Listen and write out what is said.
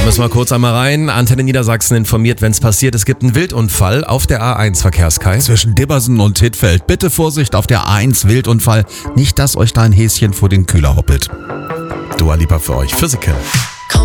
Müssen wir kurz einmal rein. Antenne Niedersachsen informiert, wenn es passiert. Es gibt einen Wildunfall auf der A1 Verkehrskreis. Zwischen Dibbersen und Hittfeld. Bitte Vorsicht auf der A1 Wildunfall. Nicht, dass euch da ein Häschen vor den Kühler hoppelt. Dua Lipa für euch. Physical.